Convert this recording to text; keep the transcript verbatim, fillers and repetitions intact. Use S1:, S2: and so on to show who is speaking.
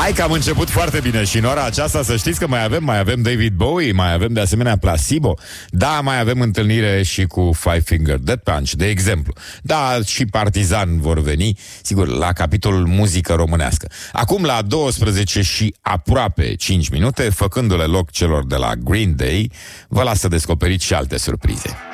S1: Hai că am început foarte bine și în ora aceasta să știți că mai avem, mai avem David Bowie, mai avem de asemenea Placebo. Da, mai avem întâlnire și cu Five Finger Death Punch, de exemplu. Da, și Partizan vor veni, sigur, la capitolul muzică românească. Acum la douăsprezece și aproape cinci minute, făcându-le loc celor de la Green Day, vă las să descoperiți și alte surprize.